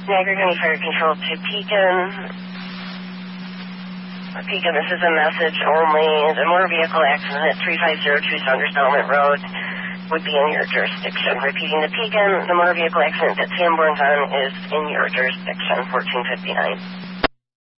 Niagara County Fire Control to Pekin. Pekin, this is a message only. The motor vehicle accident at 3502 Saunders-Belmont Road would be in your jurisdiction. Repeating to Pekin, the motor vehicle accident that Sanborn's on is in your jurisdiction, 1459.